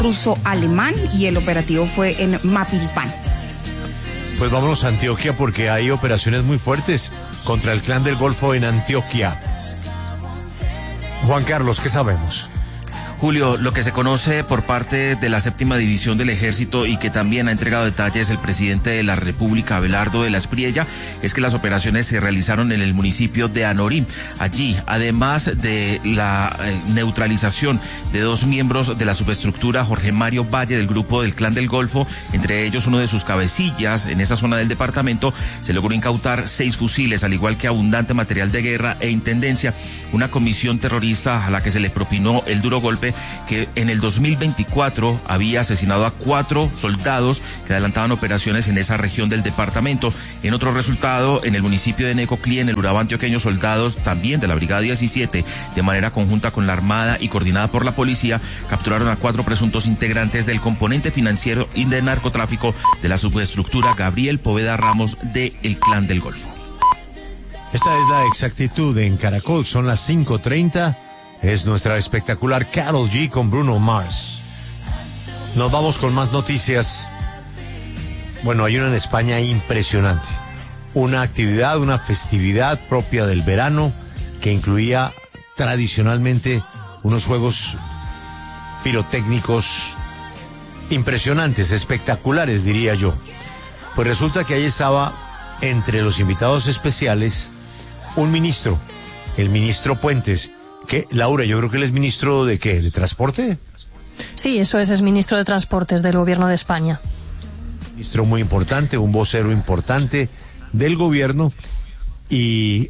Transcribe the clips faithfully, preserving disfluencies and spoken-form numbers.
ruso-alemán y el operativo fue en Mapilpan. Pues vámonos a Antioquia porque hay operaciones muy fuertes contra el Clan del Golfo en Antioquia. Juan Carlos, ¿qué sabemos? Julio, lo que se conoce por parte de la séptima división del ejército y que también ha entregado detalles el presidente de la República, Abelardo de la Espriella, es que las operaciones se realizaron en el municipio de Anorí. Allí, además de la eh, neutralización de dos miembros de la subestructura, Jorge Mario Valle, del grupo del Clan del Golfo, entre ellos uno de sus cabecillas en esa zona del departamento, se logró incautar seis fusiles, al igual que abundante material de guerra e intendencia. Una comisión terrorista a la que se le propinó el duro golpe, que en el dos mil veinticuatro había asesinado a cuatro soldados que adelantaban operaciones en esa región del departamento. En otro resultado, en el municipio de Necoclí, en el Urabá antioqueño, soldados también de la Brigada diecisiete, de manera conjunta con la Armada y coordinada por la policía, capturaron a cuatro presuntos integrantes del componente financiero y de narcotráfico de la subestructura Gabriel Poveda Ramos de el Clan del Golfo. Esta es la exactitud en Caracol, son las cinco treinta. Es nuestra espectacular Karol G con Bruno Mars. Nos vamos con más noticias. Bueno, hay una en España impresionante. Una actividad, una festividad propia del verano que incluía tradicionalmente unos juegos pirotécnicos impresionantes, espectaculares, diría yo. Pues resulta que ahí estaba entre los invitados especiales un ministro, el ministro Puentes. ¿Qué, Laura? Yo creo que él es ministro de ¿qué? ¿De transporte? Sí, eso es, es ministro de Transportes del gobierno de España. Ministro muy importante, un vocero importante del gobierno, y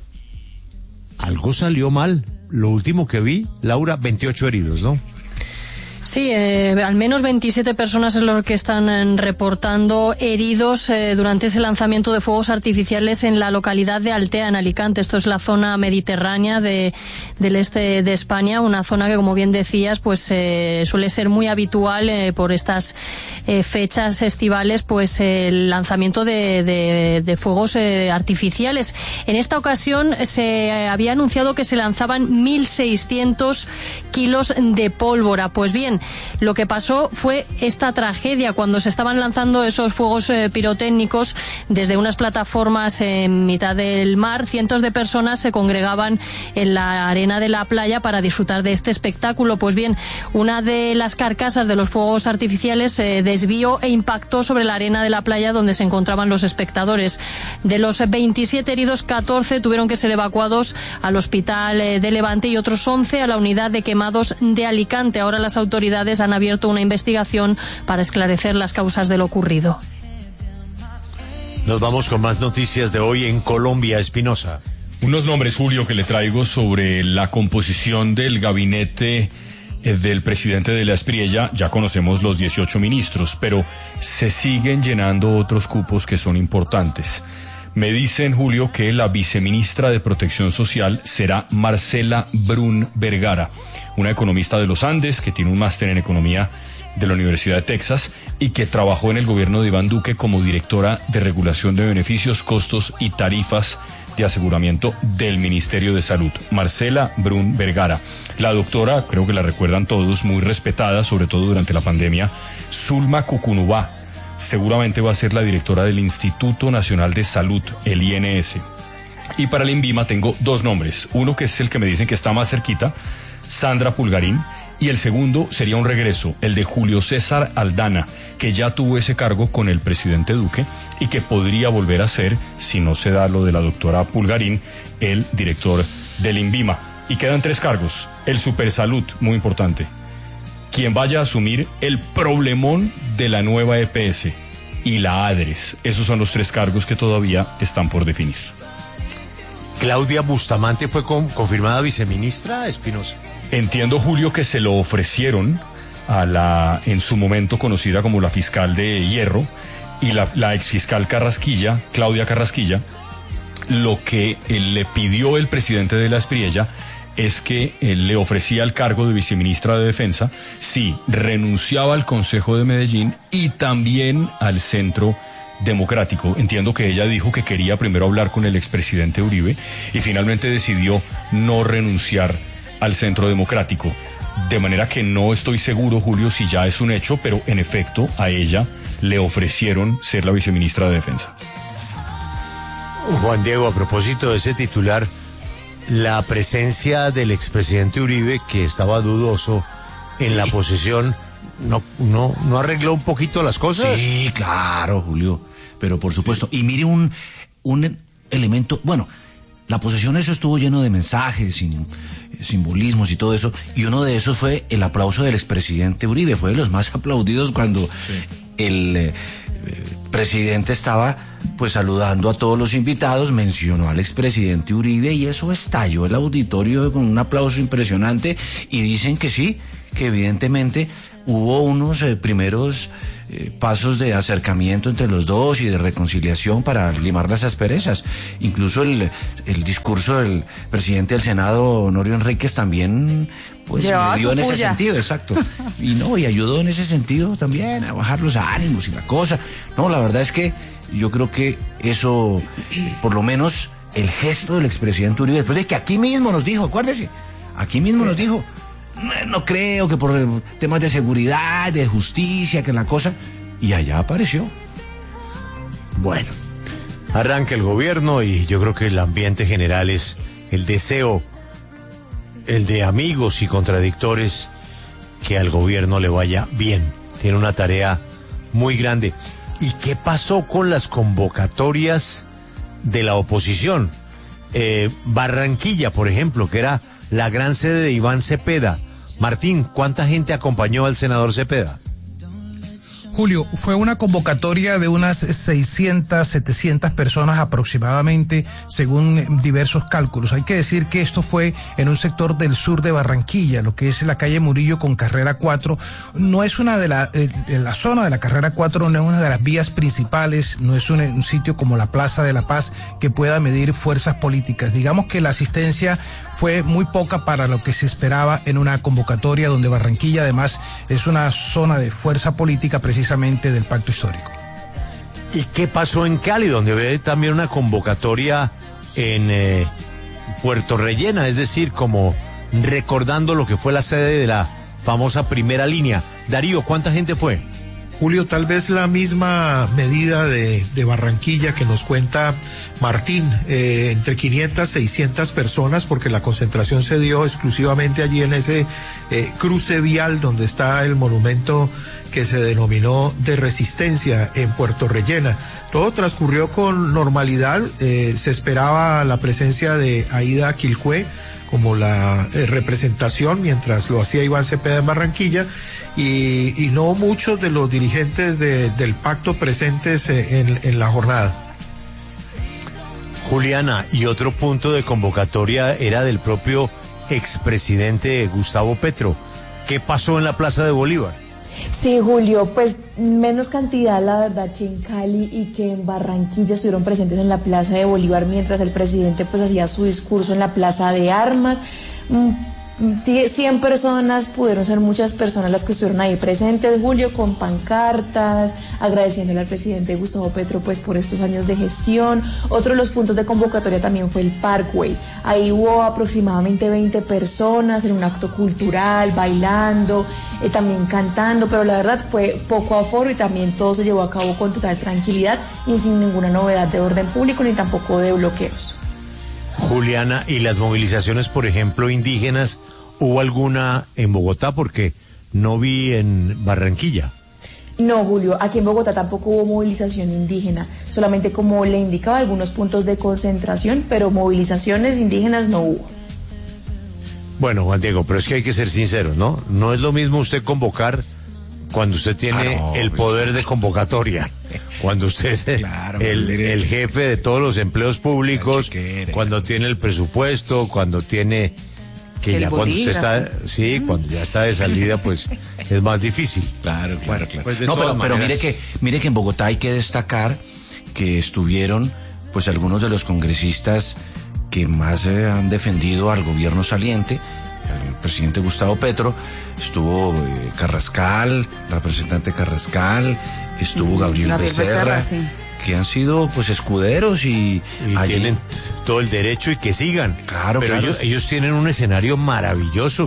algo salió mal. Lo último que vi, Laura, veintiocho heridos, ¿no? Sí, eh, al menos veintisiete personas es lo que están eh, reportando heridos eh, durante ese lanzamiento de fuegos artificiales en la localidad de Altea, en Alicante. Esto es la zona mediterránea de, del este de España, una zona que, como bien decías, pues eh, suele ser muy habitual eh, por estas eh, fechas estivales, pues eh, el lanzamiento de, de, de fuegos eh, artificiales. En esta ocasión se eh, había anunciado que se lanzaban mil seiscientos kilos de pólvora. Pues bien, lo que pasó fue esta tragedia cuando se estaban lanzando esos fuegos eh, pirotécnicos desde unas plataformas en mitad del mar. Cientos de personas se congregaban en la arena de la playa para disfrutar de este espectáculo. Pues bien, una de las carcasas de los fuegos artificiales se eh, desvió e impactó sobre la arena de la playa donde se encontraban los espectadores. De los veintisiete heridos, catorce tuvieron que ser evacuados al hospital eh, de Levante y otros once a la unidad de quemados de Alicante. Ahora las autoridades han abierto una investigación para esclarecer las causas de lo ocurrido. Nos vamos con más noticias de hoy en Colombia. Espinosa. Unos nombres, Julio, que le traigo sobre la composición del gabinete del presidente de la Espriella. Ya conocemos los dieciocho ministros, pero se siguen llenando otros cupos que son importantes. Me dicen, Julio, que la viceministra de Protección Social será Marcela Brun Vergara, una economista de los Andes que tiene un máster en economía de la Universidad de Texas y que trabajó en el gobierno de Iván Duque como directora de regulación de beneficios, costos y tarifas de aseguramiento del Ministerio de Salud. Marcela Brun Vergara. La doctora, creo que la recuerdan todos, muy respetada, sobre todo durante la pandemia, Zulma Cucunubá, seguramente va a ser la directora del Instituto Nacional de Salud, el I N S. Y para el INVIMA tengo dos nombres. Uno que es el que me dicen que está más cerquita, Sandra Pulgarín, y el segundo sería un regreso, el de Julio César Aldana, que ya tuvo ese cargo con el presidente Duque y que podría volver a ser, si no se da lo de la doctora Pulgarín, el director del INVIMA. Y quedan tres cargos. El Supersalud, muy importante, quien vaya a asumir el problemón de la nueva E P S, y la ADRES. Esos son los tres cargos que todavía están por definir. Claudia Bustamante fue con, confirmada viceministra, Espinosa. Entiendo, Julio, que se lo ofrecieron a la, en su momento conocida como la fiscal de Hierro, y la, la exfiscal Carrasquilla, Claudia Carrasquilla. Lo que eh, le pidió el presidente de la Espriella es que eh, le ofrecía el cargo de viceministra de Defensa si renunciaba al Consejo de Medellín y también al Centro Democrático. Entiendo que ella dijo que quería primero hablar con el expresidente Uribe y finalmente decidió no renunciar al Centro Democrático. De manera que no estoy seguro, Julio, si ya es un hecho, pero en efecto a ella le ofrecieron ser la viceministra de Defensa. Juan Diego, a propósito de ese titular, la presencia del expresidente Uribe, que estaba dudoso en la posesión, ¿no, no, no arregló un poquito las cosas? Sí, claro, Julio, pero por supuesto. Y mire un, un elemento, bueno, la posesión, eso estuvo lleno de mensajes, sin, simbolismos y todo eso, y uno de esos fue el aplauso del expresidente Uribe, fue de los más aplaudidos cuando sí. el eh, presidente estaba pues saludando a todos los invitados, mencionó al expresidente Uribe y eso estalló el auditorio con un aplauso impresionante y dicen que sí, que evidentemente hubo unos eh, primeros eh, pasos de acercamiento entre los dos y de reconciliación para limar las asperezas. Incluso el, el discurso del presidente del Senado, Honorio Enríquez, también pues llevaba le dio en puya. ese sentido, exacto. Y no, y ayudó en ese sentido también a bajar los ánimos y la cosa. No, la verdad es que yo creo que eso, por lo menos el gesto del expresidente Uribe, después de que aquí mismo nos dijo, acuérdese, aquí mismo nos dijo, no, no creo que por temas de seguridad, de justicia, que la cosa, y allá apareció. Bueno, arranca el gobierno y yo creo que el ambiente general es el deseo, el de amigos y contradictores, que al gobierno le vaya bien. Tiene una tarea muy grande. ¿Y qué pasó con las convocatorias de la oposición? Eh, Barranquilla, por ejemplo, que era la gran sede de Iván Cepeda. Martín, ¿cuánta gente acompañó al senador Cepeda? Julio, fue una convocatoria de unas seiscientas, setecientas personas aproximadamente, según diversos cálculos. Hay que decir que esto fue en un sector del sur de Barranquilla, lo que es la calle Murillo con carrera cuatro. No es una de la, eh, la zona de la carrera cuatro, no es una de las vías principales, no es un, un sitio como la Plaza de la Paz que pueda medir fuerzas políticas. Digamos que la asistencia fue muy poca para lo que se esperaba en una convocatoria donde Barranquilla además es una zona de fuerza política precisamente precisamente del pacto histórico. ¿Y qué pasó en Cali, donde ve también una convocatoria en eh, Puerto Rellena, es decir, como recordando lo que fue la sede de la famosa primera línea? Darío, ¿cuánta gente fue? Julio, tal vez la misma medida de, de Barranquilla que nos cuenta Martín, eh, entre quinientas, seiscientas personas, porque la concentración se dio exclusivamente allí en ese eh, cruce vial donde está el monumento que se denominó de Resistencia en Puerto Rellena. Todo transcurrió con normalidad, eh, se esperaba la presencia de Aida Quilcué como la eh, representación, mientras lo hacía Iván Cepeda en Barranquilla, y, y no muchos de los dirigentes de, del pacto presentes eh, en, en la jornada. Juliana, y otro punto de convocatoria era del propio expresidente Gustavo Petro. ¿Qué pasó en la Plaza de Bolívar? Sí, Julio, pues menos cantidad, la verdad, que en Cali y que en Barranquilla estuvieron presentes en la Plaza de Bolívar, mientras el presidente pues hacía su discurso en la Plaza de Armas. cien personas, pudieron ser muchas personas las que estuvieron ahí presentes, Julio, con pancartas, agradeciéndole al presidente Gustavo Petro pues por estos años de gestión. Otro de los puntos de convocatoria también fue el Parkway. Ahí hubo aproximadamente veinte personas en un acto cultural, bailando, eh, también cantando, pero la verdad fue poco aforo y también todo se llevó a cabo con total tranquilidad y sin ninguna novedad de orden público ni tampoco de bloqueos. Juliana, ¿y las movilizaciones, por ejemplo, indígenas, hubo alguna en Bogotá? Porque no vi en Barranquilla. No, Julio, aquí en Bogotá tampoco hubo movilización indígena, solamente como le indicaba algunos puntos de concentración, pero movilizaciones indígenas no hubo. Bueno, Juan Diego, pero es que hay que ser sinceros, ¿no? No es lo mismo usted convocar cuando usted tiene ah, no, el poder de convocatoria, cuando usted es claro, el, el jefe de todos los empleos públicos, cuando tiene el presupuesto, cuando tiene que el ya cuando usted está, sí, mm. cuando ya está de salida, pues es más difícil. Claro, claro, claro. Pues no, pero, pero mire que, mire que en Bogotá hay que destacar que estuvieron, pues algunos de los congresistas que más eh, han defendido al gobierno saliente, el presidente Gustavo Petro. Estuvo eh, Carrascal, representante Carrascal, estuvo Gabriel, Gabriel Becerra, Becerra sí. que han sido pues escuderos y, y allí... tienen todo el derecho y que sigan. Claro, pero claro. Ellos, ellos tienen un escenario maravilloso,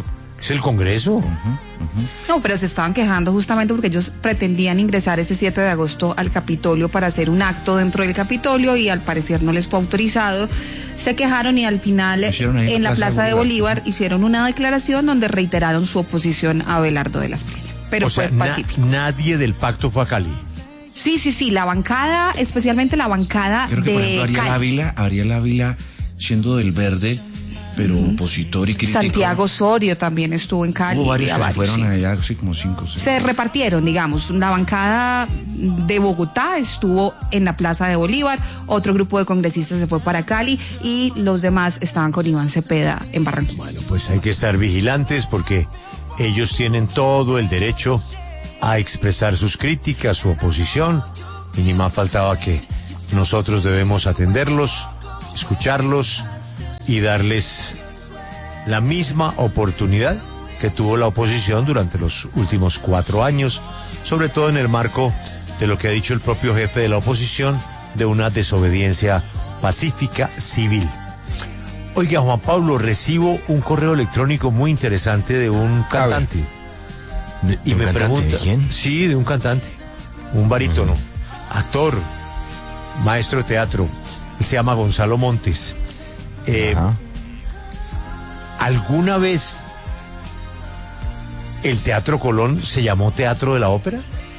Es el Congreso. Uh-huh, uh-huh. No, pero se estaban quejando justamente porque ellos pretendían ingresar ese siete de agosto al Capitolio para hacer un acto dentro del Capitolio y al parecer no les fue autorizado. Se quejaron y al final en la Plaza de Bolívar hicieron una declaración donde reiteraron su oposición a Abelardo de la Espriella. Pero o fue sea, pacífico. Na- nadie del pacto fue a Cali. Sí, sí, sí, la bancada, especialmente la bancada Creo que, de por ejemplo, Ariel Cali. Ávila, Ariel Ávila, siendo del Verde, pero mm. opositor y crítico. Santiago Osorio también estuvo en Cali. Hubo varios que varios, fueron sí. allá, así como cinco. Seis. Se repartieron, digamos, la bancada de Bogotá estuvo en la Plaza de Bolívar, otro grupo de congresistas se fue para Cali y los demás estaban con Iván Cepeda en Barranquilla. Bueno, pues hay que estar vigilantes porque ellos tienen todo el derecho a expresar sus críticas, su oposición, y ni más faltaba que nosotros debemos atenderlos, escucharlos y darles la misma oportunidad que tuvo la oposición durante los últimos cuatro años, sobre todo en el marco de lo que ha dicho el propio jefe de la oposición, de una desobediencia pacífica civil. Oiga, Juan Pablo, recibo un correo electrónico muy interesante de un cantante. ¿De, y de me un cantante? pregunta, ¿De quién? Sí, de un cantante, un barítono, uh-huh. actor, maestro de teatro. Él se llama Gonzalo Montes. Eh, uh-huh. ¿Alguna vez el Teatro Colón se llamó Teatro de la Ópera?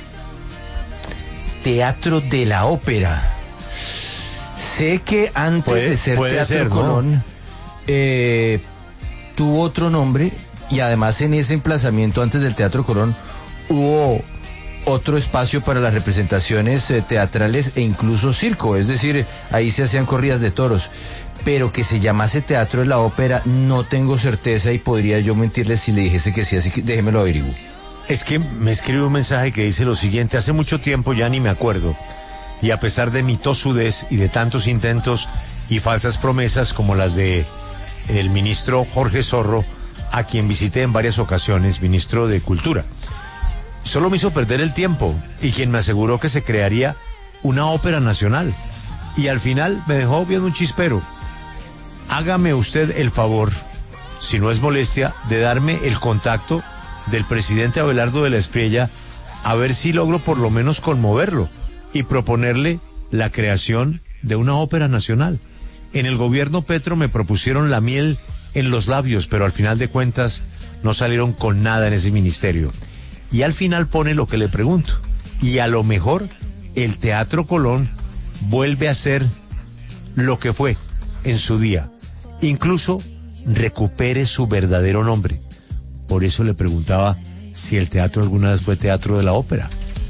Teatro de la Ópera. Sé que antes puede, de ser Teatro ser, Colón, ¿no? eh, tuvo otro nombre y además en ese emplazamiento antes del Teatro Colón hubo otro espacio para las representaciones eh, teatrales e incluso circo, es decir, ahí se hacían corridas de toros. Pero que se llamase Teatro de la Ópera no tengo certeza y podría yo mentirle si le dijese que sí, así que déjemelo averiguo. Es que me escribe un mensaje que dice lo siguiente: hace mucho tiempo ya ni me acuerdo, y a pesar de mi tosudez y de tantos intentos y falsas promesas como las de el ministro Jorge Zorro, a quien visité en varias ocasiones, ministro de Cultura, solo me hizo perder el tiempo, y quien me aseguró que se crearía una ópera nacional, y al final me dejó viendo un chispero. Hágame usted el favor, si no es molestia, de darme el contacto del presidente Abelardo de la Espriella, a ver si logro por lo menos conmoverlo y proponerle la creación de una ópera nacional. En el gobierno Petro me propusieron la miel en los labios, pero al final de cuentas no salieron con nada en ese ministerio. Y al final pone lo que le pregunto, y a lo mejor el Teatro Colón vuelve a ser lo que fue en su día, incluso recupere su verdadero nombre. Por eso le preguntaba si el teatro alguna vez fue Teatro de la Ópera.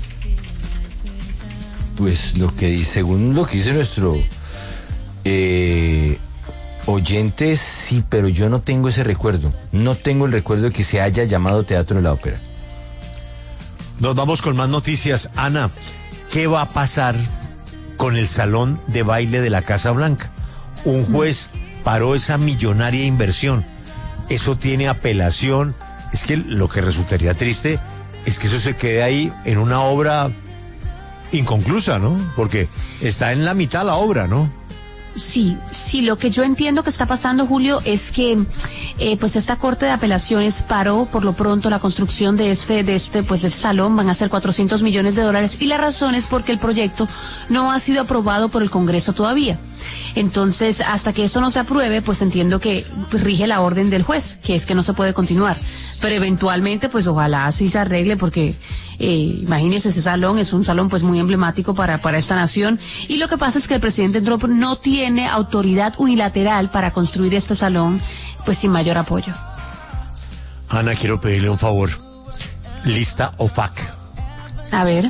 Pues lo que dice, según lo que dice nuestro eh, oyente, sí, pero yo no tengo ese recuerdo. No tengo el recuerdo de que se haya llamado Teatro de la Ópera. Nos vamos con más noticias. Ana, ¿qué va a pasar con el salón de baile de la Casa Blanca? Un juez paró esa millonaria inversión. Eso tiene apelación. Es que lo que resultaría triste es que eso se quede ahí en una obra inconclusa, ¿no? Porque está en la mitad la obra, ¿no? Sí, sí, lo que yo entiendo que está pasando, Julio, es que eh, pues esta Corte de Apelaciones paró por lo pronto la construcción de este, de este, pues del salón. Van a ser cuatrocientos millones de dólares, y la razón es porque el proyecto no ha sido aprobado por el Congreso todavía. Entonces, hasta que eso no se apruebe, pues entiendo que rige la orden del juez, que es que no se puede continuar. Pero eventualmente, pues ojalá así se arregle, porque eh, imagínense, ese salón es un salón pues muy emblemático para, para esta nación. Y lo que pasa es que el presidente Trump no tiene autoridad unilateral para construir este salón, pues sin mayor apoyo. Ana, quiero pedirle un favor. Lista O F A C. A ver.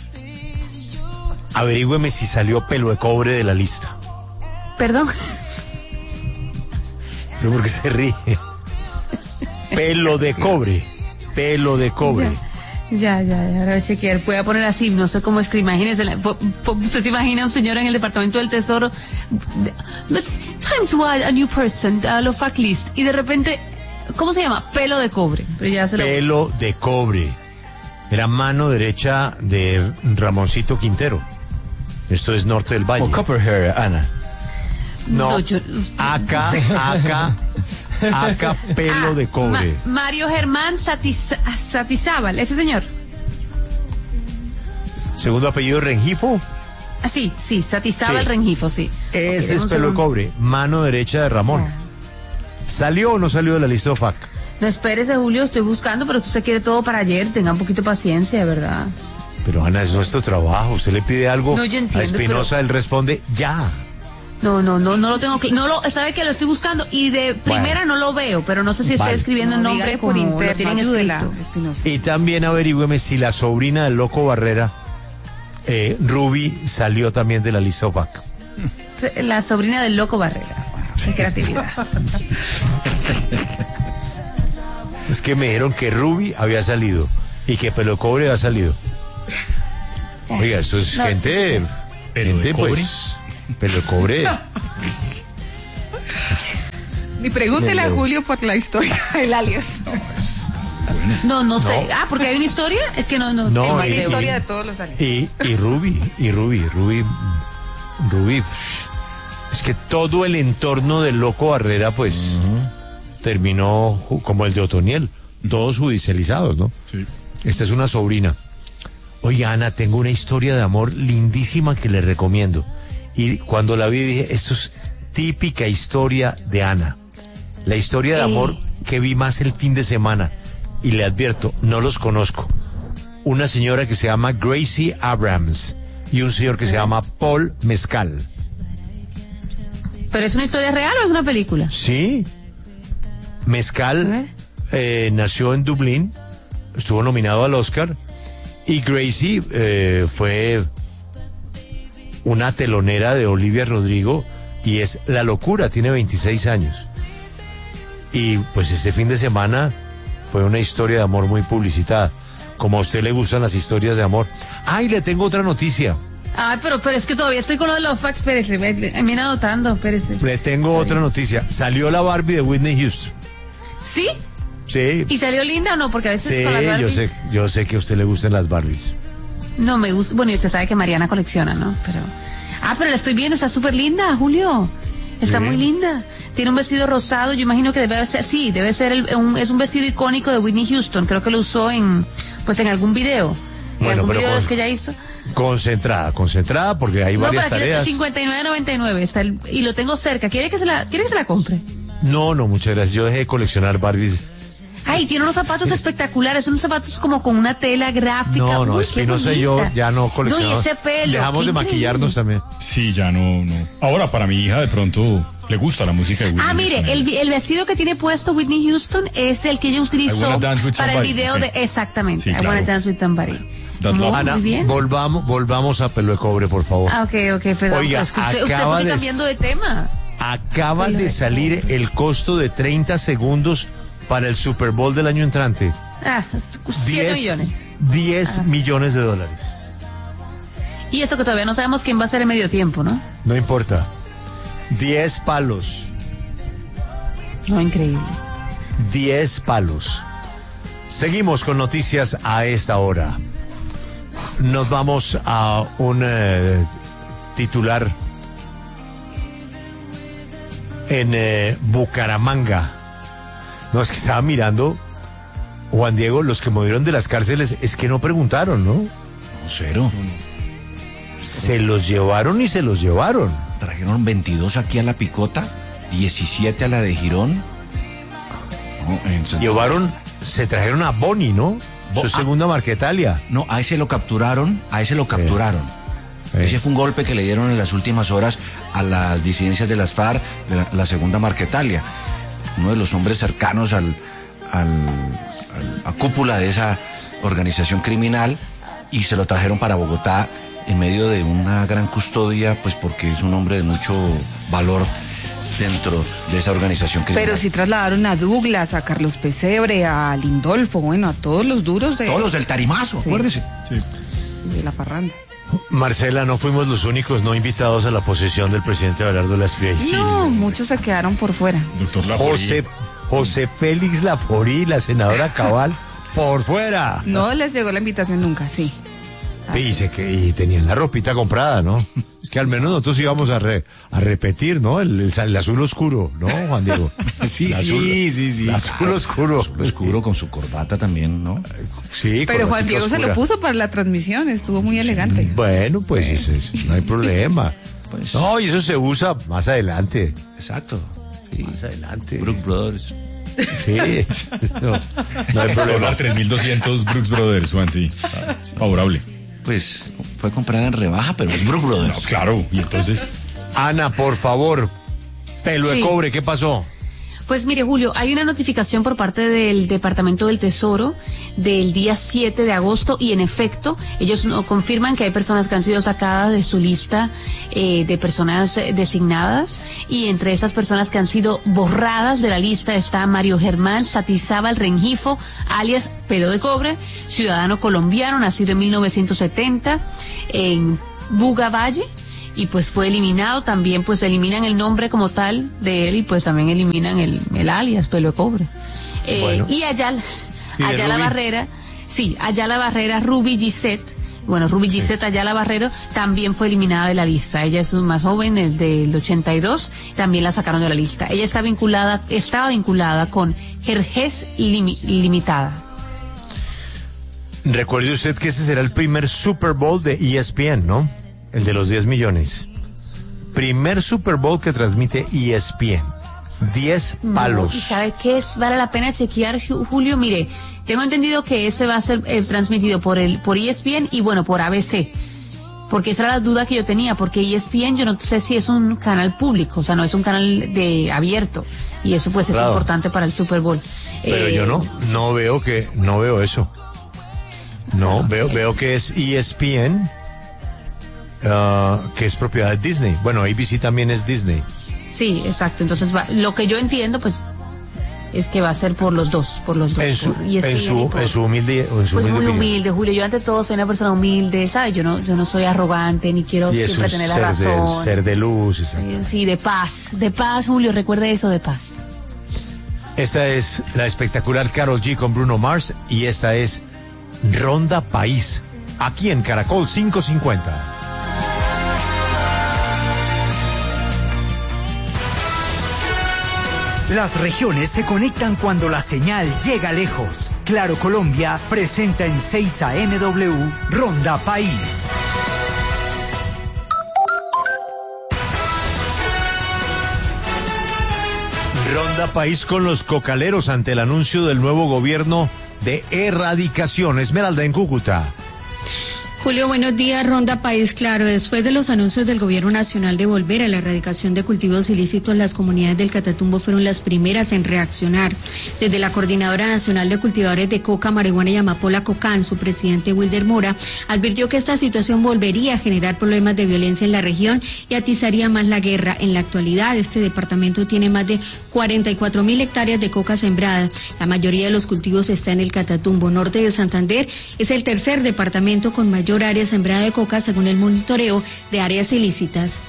Averígüeme si salió Pelo de Cobre de la lista. Perdón. Pero porque se ríe. Pelo de Cobre. Pelo de Cobre. Ya, ya, ya, ahora voy a chequear. Voy a poner así, no sé cómo escribir. Imagínese, usted se imagina a un señor en el Departamento del Tesoro. It's time to add a new person, a la O F A C list. Y de repente, ¿cómo se llama? Pelo de Cobre. Pero ya se lo... Pelo de Cobre. Era mano derecha de Ramoncito Quintero. Esto es Norte del Valle. O Copperhair, Ana. No, No, yo- acá, acá, Acá pelo ah, de cobre. Ma Mario Germán Satiz Satizábal, ese señor. Segundo apellido Rengifo. Ah, sí, sí, Satizábal sí. Rengifo, sí. Ese okay, es pelo de cobre, mano derecha de Ramón. Ah. ¿Salió o no salió de la lista of F A C? No, espérese, Julio, estoy buscando, pero usted quiere todo para ayer, tenga un poquito de paciencia, ¿verdad? Pero Ana, es nuestro trabajo, usted le pide algo no, yo entiendo, a Espinosa, pero... él responde, ya. No, no, no, no lo tengo, no lo, sabe que lo estoy buscando y de primera bueno. no lo veo, pero no sé si estoy vale. escribiendo el no, nombre por interno, lo tienen escrito. Y también averígüeme si la sobrina del Loco Barrera, eh, Ruby, salió también de la lista of F A C. La sobrina del Loco Barrera. Qué creatividad. Es que me dijeron que Ruby había salido y que Pelo de Cobre había salido. Oiga, esto es no, gente, ¿Pelo gente de cobre? Pues, Pelo de Cobre. Ni pregúntele a Julio por la historia del alias. No, no sé. No. Ah, porque hay una historia. Es que no, no. No, hay una historia de todos los alias. Y, y Ruby, y Ruby, Ruby, Ruby. Es que todo el entorno del Loco Barrera, pues, uh-huh. terminó como el de Otoniel, todos judicializados, ¿no? Sí. Esta es una sobrina. Oye, Ana, tengo una historia de amor lindísima que le recomiendo. Y cuando la vi dije, esto es típica historia de Ana. La historia de amor que vi más el fin de semana. Y le advierto, no los conozco. Una señora que se llama Gracie Abrams y un señor que se llama Paul Mezcal. ¿Pero es una historia real o es una película? Sí. Mezcal eh, nació en Dublín, estuvo nominado al Oscar, y Gracie eh, fue una telonera de Olivia Rodrigo, y es la locura, tiene veintiséis años. Y pues este fin de semana fue una historia de amor muy publicitada. Como a usted le gustan las historias de amor. ¡Ay, le tengo otra noticia! Ay, pero, pero es que todavía estoy con lo de los fax, espérese, me viene anotando, espérese. Le tengo Sorry. otra noticia. Salió la Barbie de Whitney Houston. ¿Sí? Sí. ¿Y salió linda o no? Porque a veces sí, con las Barbies... yo sé, yo sé que a usted le gustan las Barbies. No, me gusta, bueno, y usted sabe que Mariana colecciona, ¿no? Pero... Ah, pero la estoy viendo, está súper linda, Julio. Está ¿Sí? muy linda. Tiene un vestido rosado, yo imagino que debe ser, sí, debe ser, el, un, es un vestido icónico de Whitney Houston. Creo que lo usó en, pues en algún video. En bueno, algún pero video con, de los que ella hizo. Concentrada, concentrada, porque hay no, varias para tareas. No, cincuenta y nueve noventa y nueve, está el, y lo tengo cerca. ¿Quiere que se la, quiere que se la compre? No, no, muchas gracias. Yo dejé de coleccionar Barbies. Ay, tiene unos zapatos espectaculares, unos zapatos como con una tela gráfica. No, no, Espinosa y yo ya no coleccionamos. No, y ese pelo. Dejamos de maquillarnos también. Sí, ya no, no. Ahora, para mi hija, de pronto, le gusta la música de Whitney Ah, mire, Houston. el, el vestido que tiene puesto Whitney Houston es el que ella utilizó para el video okay. de... Exactamente, sí, I claro. Wanna Dance With Somebody. Muy, Ana, muy bien. volvamos, volvamos a Pelo de Cobre, por favor. Ah, ok, ok, perdón. Oiga, es que usted, acaba usted de, cambiando de tema. Acaba de salir el costo de treinta segundos para el Super Bowl del año entrante. Ah, siete millones. diez ah. millones de dólares. Y eso que todavía no sabemos quién va a ser el medio tiempo, ¿no? No importa. diez palos. No, increíble. diez palos. Seguimos con noticias a esta hora. Nos vamos a un eh, titular en eh, Bucaramanga. No, es que estaba mirando, Juan Diego, los que movieron de las cárceles, es que no preguntaron, ¿no? No, cero. Se los llevaron y se los llevaron. Trajeron veintidós aquí a La Picota, diecisiete a la de Girón. No, en llevaron, se trajeron a Boni, ¿no? Bo Su ah, segunda Marquetalia. No, a ese lo capturaron, a ese lo capturaron. Eh. Eh. Ese fue un golpe que le dieron en las últimas horas a las disidencias de las FARC, de la, la segunda Marquetalia. Uno de los hombres cercanos al, al, al a cúpula de esa organización criminal, y se lo trajeron para Bogotá en medio de una gran custodia, pues porque es un hombre de mucho valor dentro de esa organización criminal. Pero sí trasladaron a Douglas, a Carlos Pesebre, a Lindolfo, bueno, a todos los duros de... Todos los del tarimazo, sí. Acuérdese. Sí. De la parranda. Marcela, no fuimos los únicos no invitados a la posesión del presidente Abelardo Lasprilla. Sí, no, muchos se quedaron por fuera. Doctor José, José Félix Laforí, la senadora Cabal, por fuera. No les llegó la invitación nunca, sí. Dice que y tenían la ropita comprada, ¿no? Es que al menos nosotros íbamos a, re, a repetir, ¿no? El, el, el azul oscuro, ¿no, Juan Diego? sí, azul, sí, sí, sí. El azul oscuro. El azul oscuro con su corbata también, ¿no? Sí, pero Juan Diego oscura. Se lo puso para la transmisión, estuvo muy elegante. Bueno, pues eso es, no hay problema. Pues, no, y eso se usa más adelante. Exacto. Sí. Más adelante. Brooks Brothers. Sí, no, no hay problema. tres mil doscientos Brooks Brothers, Juan, sí. Favorable. Pues fue comprada en rebaja, pero es Brooks Brothers. No, claro, y entonces. Ana, por favor, pelo sí. de cobre, ¿qué pasó? Pues mire, Julio, hay una notificación por parte del Departamento del Tesoro del día siete de agosto y en efecto, ellos no confirman que hay personas que han sido sacadas de su lista eh, de personas eh, designadas y entre esas personas que han sido borradas de la lista está Mario Germán Satizábal Rengifo, alias Pelo de Cobre, ciudadano colombiano, nacido en mil novecientos setenta en Buga Valle. Y pues fue eliminado, también pues eliminan el nombre como tal de él y pues también eliminan el, el alias Pelo de Cobre. Eh, bueno. Y allá, ¿Y allá la Barrera, sí, allá la Barrera, Ruby Gisette, bueno, Ruby Gisette sí. allá la Barrera también fue eliminada de la lista. Ella es más joven, es del ochenta y dos, también la sacaron de la lista. Ella está vinculada, estaba vinculada con Jerjes Lim, Limitada. Recuerde usted que ese será el primer Super Bowl de E S P N, ¿no? El de los diez millones. Primer Super Bowl que transmite E S P N. diez palos. No, ¿y sabe qué es? Vale la pena chequear, Julio. Mire, tengo entendido que ese va a ser eh, transmitido por el por E S P N y bueno, por A B C. Porque esa era la duda que yo tenía, porque E S P N yo no sé si es un canal público, o sea, no es un canal de abierto. Y eso pues claro. es importante para el Super Bowl. Pero eh, yo no, no veo que, no veo eso. No, veo, veo que es E S P N. Uh, que es propiedad de Disney. Bueno, A B C también es Disney. Sí, exacto. Entonces, va, lo que yo entiendo, pues, es que va a ser por los dos, por los dos. En su, por, y en su, por, en su humilde, en su pues humilde muy opinión. humilde, Julio. Yo ante todo soy una persona humilde, ¿sabes? Yo no, yo no soy arrogante ni quiero y siempre tener la ser razón. De, ser de luz, sí, sí, de paz, de paz, Julio. Recuerde eso, de paz. Esta es la espectacular Karol G con Bruno Mars y esta es Ronda País, aquí en Caracol quinientos cincuenta. Las regiones se conectan cuando la señal llega lejos. Claro Colombia presenta en seis A M W Ronda País. Ronda País con los cocaleros ante el anuncio del nuevo gobierno de erradicación. Esmeralda en Cúcuta. Julio, buenos días. Ronda País Claro. Después de los anuncios del Gobierno Nacional de volver a la erradicación de cultivos ilícitos, las comunidades del Catatumbo fueron las primeras en reaccionar. Desde la Coordinadora Nacional de Cultivadores de Coca, Marihuana y Amapola, COCAN, su presidente Wilder Mora, advirtió que esta situación volvería a generar problemas de violencia en la región y atizaría más la guerra. En la actualidad, este departamento tiene más de cuarenta y cuatro mil hectáreas de coca sembrada. La mayoría de los cultivos está en el Catatumbo. Norte de Santander es el tercer departamento con mayor área sembrada de coca según el monitoreo de áreas ilícitas.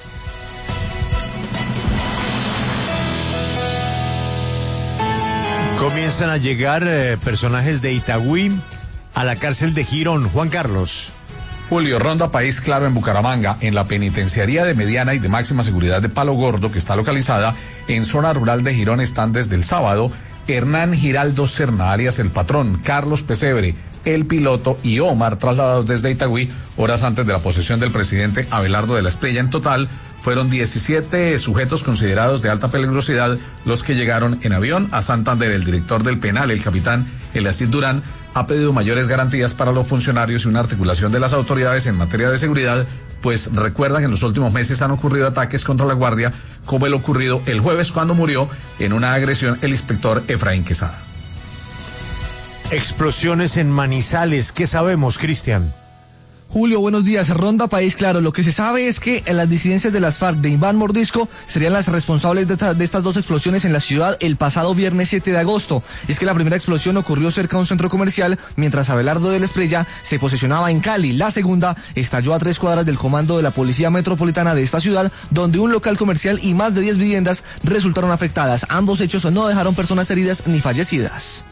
Comienzan a llegar eh, personajes de Itagüí a la cárcel de Girón. Juan Carlos. Julio, Ronda País Claro en Bucaramanga, en la penitenciaría de mediana y de máxima seguridad de Palo Gordo, que está localizada en zona rural de Girón, están desde el sábado Hernán Giraldo Serna, alias El Patrón, Carlos Pesebre, El Piloto y Omar, trasladados desde Itagüí horas antes de la posesión del presidente Abelardo de la Espriella. En total fueron diecisiete sujetos considerados de alta peligrosidad los que llegaron en avión a Santander. El director del penal, el capitán Elacid Durán, ha pedido mayores garantías para los funcionarios y una articulación de las autoridades en materia de seguridad, pues recuerdan que en los últimos meses han ocurrido ataques contra la Guardia, como el ocurrido el jueves cuando murió en una agresión el inspector Efraín Quesada. Explosiones en Manizales, ¿qué sabemos, Cristian? Julio, buenos días. Ronda País Claro. Lo que se sabe es que en las disidencias de las FARC de Iván Mordisco serían las responsables de, esta, de estas dos explosiones en la ciudad el pasado viernes siete de agosto. Es que la primera explosión ocurrió cerca de un centro comercial mientras Abelardo de la Espriella se posicionaba en Cali. La segunda estalló a tres cuadras del comando de la Policía Metropolitana de esta ciudad, donde un local comercial y más de diez viviendas resultaron afectadas. Ambos hechos no dejaron personas heridas ni fallecidas.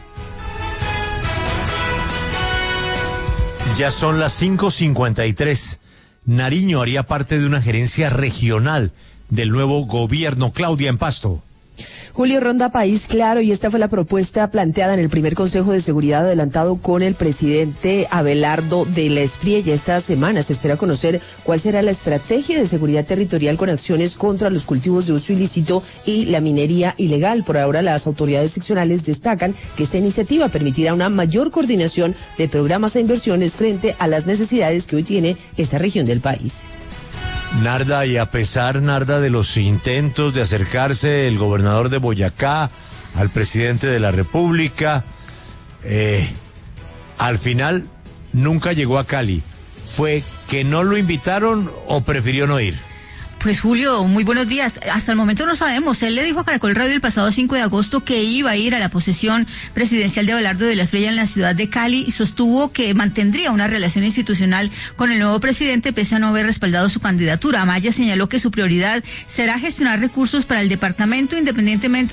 Ya son las cinco cincuenta y tres Nariño haría parte de una gerencia regional del nuevo gobierno. Claudia, en Pasto. Julio, Ronda País Claro, y esta fue la propuesta planteada en el primer Consejo de Seguridad adelantado con el presidente Abelardo de la Espriella. Esta semana se espera conocer cuál será la estrategia de seguridad territorial con acciones contra los cultivos de uso ilícito y la minería ilegal. Por ahora, las autoridades seccionales destacan que esta iniciativa permitirá una mayor coordinación de programas e inversiones frente a las necesidades que hoy tiene esta región del país. Narda, y a pesar, Narda, de los intentos de acercarse el gobernador de Boyacá al presidente de la República, eh, al final nunca llegó a Cali. ¿Fue que no lo invitaron o prefirió no ir? Pues Julio, muy buenos días. Hasta el momento no sabemos. Él le dijo a Caracol Radio el pasado cinco de agosto que iba a ir a la posesión presidencial de Abelardo de la Espriella en la ciudad de Cali y sostuvo que mantendría una relación institucional con el nuevo presidente pese a no haber respaldado su candidatura. Amaya señaló que su prioridad será gestionar recursos para el departamento independientemente